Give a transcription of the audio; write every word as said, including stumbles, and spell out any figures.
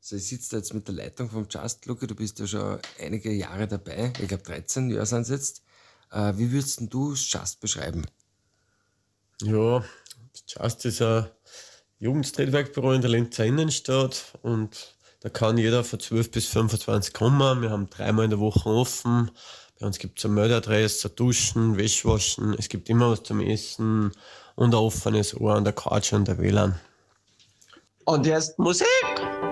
So, ich sitze da jetzt mit der Leitung vom Just, Luca, du bist ja schon einige Jahre dabei, ich glaube dreizehn Jahre sind es jetzt. Äh, wie würdest denn du das Just beschreiben? Ja, Just ist ein Jugendstreetwork-Büro in der Linzer Innenstadt und da kann jeder von zwölf bis fünfundzwanzig kommen. Wir haben dreimal in der Woche offen. Bei uns gibt es ein Meldadress, ein Duschen, Wäschwaschen. Es gibt immer was zum Essen und ein offenes Ohr an der Couch und der W L A N. Und jetzt Musik!